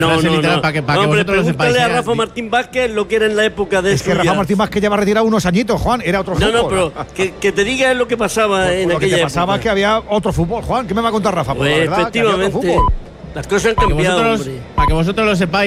Para que Hombre, vosotros lo sepáis. pregúntale a Rafa Martín Vázquez lo que era en la época de Es que Rafa Martín Vázquez ya va retirado unos añitos, Juan. Era otro fútbol. No, pero que te diga lo que pasaba en lo que aquella te pasaba época. es que había otro fútbol, Juan. ¿Qué me va a contar Rafa? Pues la verdad, que había otro efectivamente, fútbol. las cosas han cambiado, hombre. Para que vosotros lo sepáis.